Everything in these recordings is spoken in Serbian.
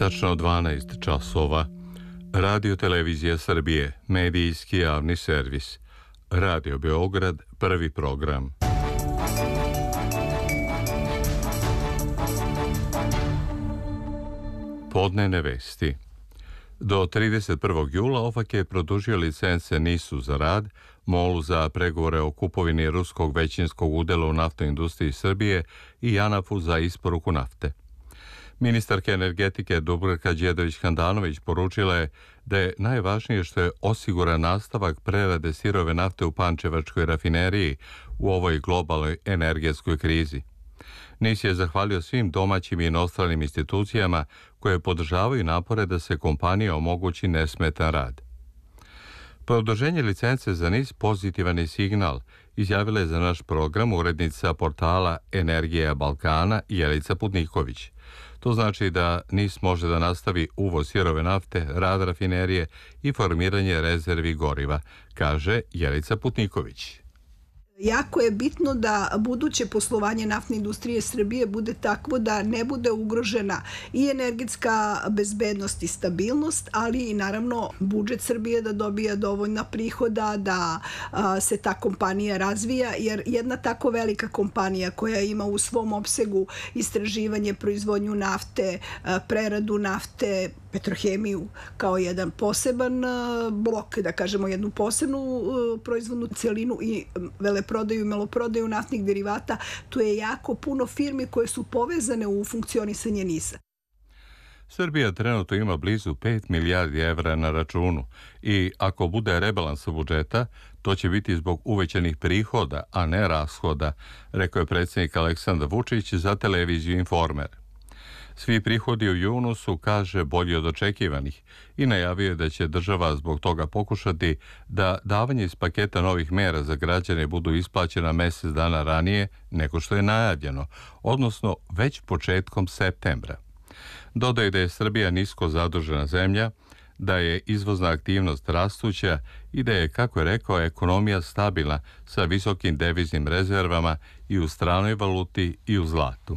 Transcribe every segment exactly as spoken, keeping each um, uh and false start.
Tačno dvanaest časova. Radio Televizija Srbije, medijski javni servis. Radio Beograd, prvi program. Podnevne vesti. Do trideset prvog jula OFAK je produžio licence NIS-u za rad, MOL-u za pregovore o kupovini ruskog većinskog udela u naftnoj industriji Srbije i JANAF-u za isporuku nafte. Ministarka energetike Dubravka Đedović-Handanović poručila je da je najvažnije što je osiguran nastavak prerade sirove nafte u Pančevačkoj rafineriji u ovoj globalnoj energetskoj krizi. NIS je zahvalio svim domaćim i inostranim institucijama koje podržavaju napore da se kompanija omogući nesmetan rad. Produženje licence za NIS pozitivan je signal, izjavila je za naš program urednica portala Energija Balkana Jelica Putniković. To znači da NIS može da nastavi uvoz sirove nafte, rad rafinerije i formiranje rezervi goriva, kaže Jelica Putniković. Jako je bitno da buduće poslovanje naftne industrije Srbije bude takvo da ne bude ugrožena i energetska bezbednost i stabilnost, ali i naravno budžet Srbije da dobija dovoljna prihoda, da a, se ta kompanija razvija, jer jedna tako velika kompanija koja ima u svom opsegu istraživanje, proizvodnju nafte, a, preradu nafte, petrohemiju kao jedan poseban a, blok, da kažemo jednu posebnu a, proizvodnu celinu i veleprodaju i maloprodaju naftnih derivata, tu je jako puno firmi koje su povezane u funkcionisanje NIS-a. Srbija trenutno ima blizu pet milijardi evra na računu i ako bude rebalans budžeta, to će biti zbog uvećanih prihoda, a ne rashoda, rekao je predsjednik Aleksandar Vučić za televiziju Informer. Svi prihodi u junu su, kaže, bolji od očekivanih i najavio je da će država zbog toga pokušati da davanje iz paketa novih mera za građane budu isplaćena mjesec dana ranije nego što je najavljeno, odnosno već početkom septembra. Dodaje da je Srbija nisko zadužena zemlja, da je izvozna aktivnost rastuća i da je, kako je rekao, ekonomija stabilna sa visokim deviznim rezervama i u stranoj valuti i u zlatu.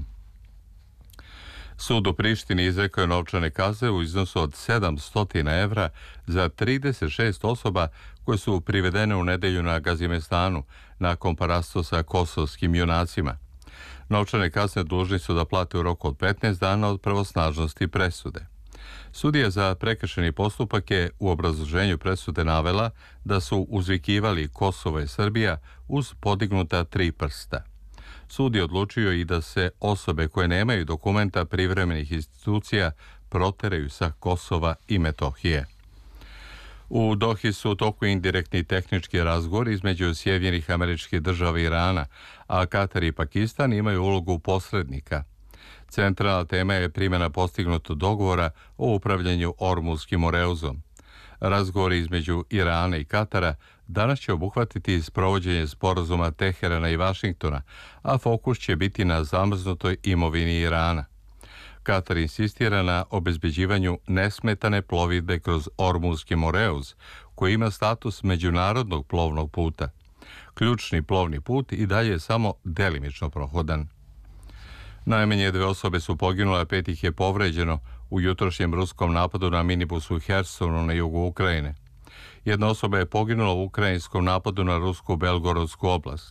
Sud u Prištini izrekao je novčane kazne u iznosu od sedamsto evra za trideset šest osoba koje su privedene u nedelju na Gazimestanu nakon parasto sa kosovskim junacima. Novčane kazne dužni su da plate u roku od petnaest dana od pravosnažnosti presude. Sudija za prekršajni postupak je u obrazloženju presude navela da su uzvikivali Kosovo i Srbija uz podignuta tri prsta. Sud je odlučio i da se osobe koje nemaju dokumenta privremenih institucija proteraju sa Kosova i Metohije. U Dohi su u toku indirektni tehnički razgovor između Sjedinjenih Američkih Država i Irana, a Katar i Pakistan imaju ulogu posrednika. Centralna tema je primjena postignutog dogovora o upravljanju Ormuzskim moreuzom. Razgovori između Irana i Katara danas će obuhvatiti sprovođenje sporazuma Teherana i Vašingtona, a fokus će biti na zamrznutoj imovini Irana. Katar insistira na obezbeđivanju nesmetane plovidbe kroz Ormuzski moreuz, koji ima status međunarodnog plovnog puta. Ključni plovni put i dalje je samo delimično prohodan. Najmanje dve osobe su poginule, a pet ih je povređeno u jutrošnjem ruskom napadu na minibus u Hersonu na jugu Ukrajine. Jedna osoba je poginula u ukrajinskom napadu na rusku Belgorodsku oblast.